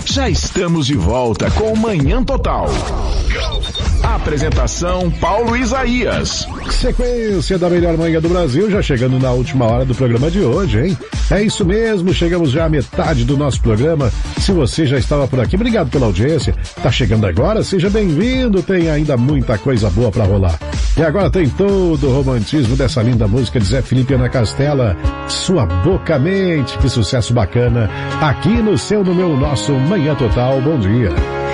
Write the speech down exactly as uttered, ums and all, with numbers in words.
Já estamos de volta com Manhã Total. Apresentação Paulo Isaías. Sequência da melhor manhã do Brasil, já chegando na última hora do programa de hoje, hein? É isso mesmo, chegamos já à metade do nosso programa. Se você já estava por aqui, obrigado pela audiência. Tá chegando agora? Seja bem-vindo, tem ainda muita coisa boa pra rolar. E agora tem todo o romantismo dessa linda música de Zé Felipe e Ana Castela, Sua Boca Mente, que sucesso bacana, aqui no seu, no meu, nosso Manhã Total. Bom dia.